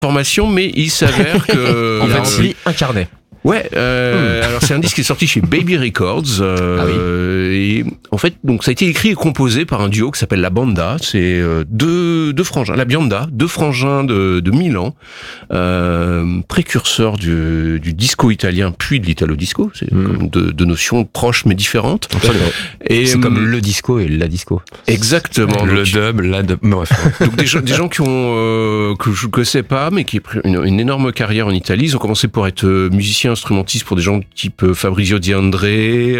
information, mais il s'avère que... En fait, lui, un carnet. Ouais, alors c'est un disque qui est sorti chez Baby Records. Et en fait, donc ça a été écrit et composé par un duo qui s'appelle La Banda. C'est deux frangins, la Bionda, deux frangins de Milan, précurseurs du disco italien puis de l'italo disco. C'est comme deux notions proches mais différentes. Et c'est comme le disco et la disco. Exactement. Le dub, la dub. Bref. Donc des gens qui ont que je ne sais pas, mais qui ont pris une énorme carrière en Italie. Ils ont commencé pour être musiciens instrumentistes pour des gens type Fabrizio Di André,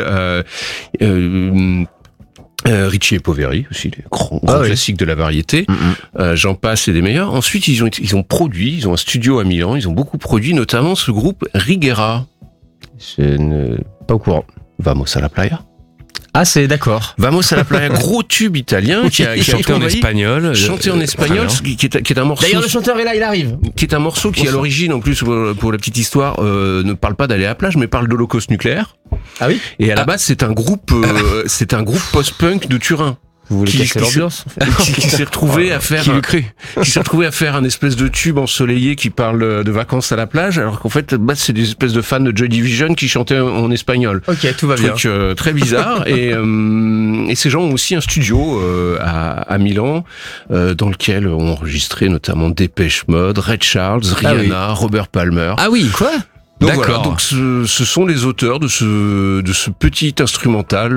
Ricci et Poveri aussi, les grands classiques de la variété. J'en passe et des meilleurs. Ensuite, ils ont produit, ils ont un studio à Milan, ils ont beaucoup produit, notamment ce groupe Rigera. Je ne pas au courant. Vamos a la playa. Ah, c'est d'accord. Vamos a la playa, gros tube italien qui a chanté en espagnol. Chanté en espagnol, qui est un morceau. D'ailleurs, le chanteur est là, il arrive. Qui est un morceau qui, à l'origine, en plus, pour la petite histoire, ne parle pas d'aller à la plage, mais parle d'holocauste nucléaire. Ah oui? Et à la base, c'est un groupe post-punk de Turin. Vous voulez casser l'ambiance, en fait. Qui s'est retrouvé à faire un espèce de tube ensoleillé qui parle de vacances à la plage, alors qu'en fait, c'est des espèces de fans de Joy Division qui chantaient en espagnol. Ok, tout va bien. Truc très bizarre. Et ces gens ont aussi un studio à Milan, dans lequel ont enregistré notamment Depeche Mode, Ray Charles, Rihanna, Robert Palmer. Ah oui, quoi? Donc d'accord. voilà, donc ce sont les auteurs de ce petit instrumental,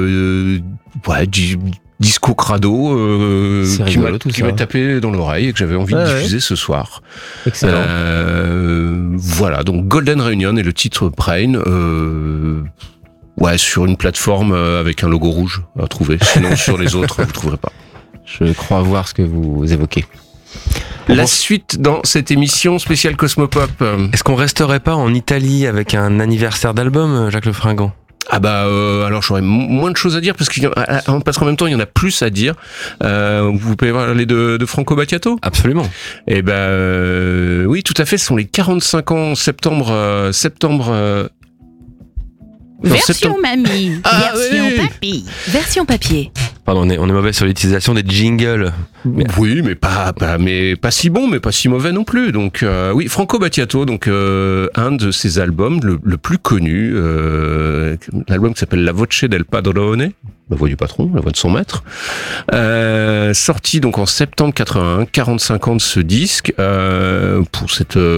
disco crado qui m'a tapé dans l'oreille et que j'avais envie de diffuser ce soir. Excellent. Voilà, donc Golden Reunion et le titre Brain. Sur une plateforme avec un logo rouge à trouver. Sinon sur les autres vous trouverez pas. Je crois voir ce que vous évoquez. La suite dans cette émission spéciale Cosmopop. Est-ce qu'on resterait pas en Italie avec un anniversaire d'album, Jacques Le Fringant? Ah bah alors j'aurais moins de choses à dire parce qu'en même temps il y en a plus à dire. Vous pouvez parler de Franco Battiato? Absolument. Et oui, tout à fait, ce sont les 45 ans septembre version mamie, version papy, version papier. Pardon, on est mauvais sur l'utilisation des jingles. Oui, mais pas si bon, mais pas si mauvais non plus. Donc oui, Franco Battiato, donc un de ses albums le plus connu, l'album qui s'appelle La Voce del Padrone, la voix du patron, la voix de son maître, sorti donc en septembre 81, 45 ans de ce disque, pour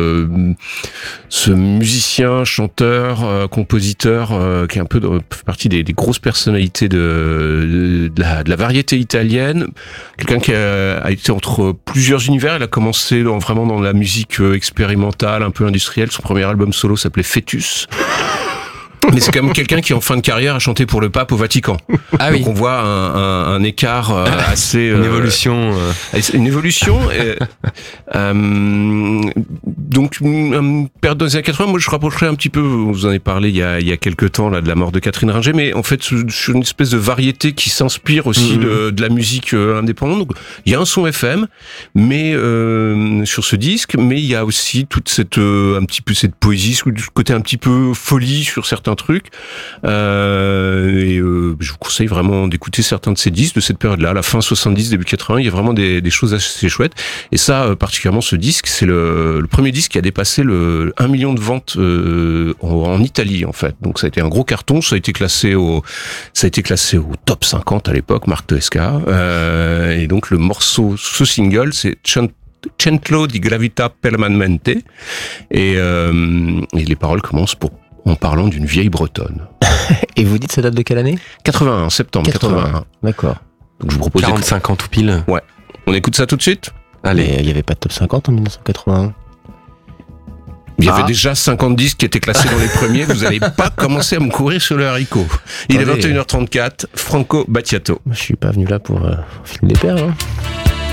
ce musicien, chanteur, compositeur, qui est un peu fait partie des grosses personnalités de la variété italienne, quelqu'un qui a été entre plusieurs univers. Il a commencé vraiment dans la musique expérimentale, un peu industrielle. Son premier album solo s'appelait Fœtus. Mais c'est quand même quelqu'un qui, en fin de carrière, a chanté pour le pape au Vatican. Ah oui. Donc on voit un écart assez... Une évolution. Une évolution. Donc, une période dans les années 80, moi je rapprocherais un petit peu, vous en avez parlé il y a quelques temps là, de la mort de Catherine Ringer, mais en fait sur une espèce de variété qui s'inspire aussi de la musique indépendante. Donc, il y a un son FM, mais sur ce disque, mais il y a aussi toute un petit peu cette poésie, ce côté un petit peu folie sur certains trucs. Je vous conseille vraiment d'écouter certains de ces disques de cette période-là, la fin 70, début 80. Il y a vraiment des choses assez chouettes. Et ça, particulièrement ce disque, c'est le premier disque qui a dépassé 1 million de ventes en Italie en fait. Donc ça a été un gros carton. Ça a été classé au top 50 à l'époque, Marc Toesca. Et donc le morceau, ce single, c'est Centro di Gravità Permanente. Et les paroles commencent en parlant d'une vieille bretonne. Et vous dites ça date de quelle année? 81, septembre 81. D'accord. Donc je vous propose 45 ans tout pile. Ouais. On écoute ça tout de suite? Allez. Mais il n'y avait pas de top 50 en 1981. Il y avait déjà 50 disques qui étaient classés dans les premiers. Vous n'allez pas commencer à me courir sur le haricot. Il est 21h34. Franco Battiato. Je suis pas venu là pour filer des perles. Hein.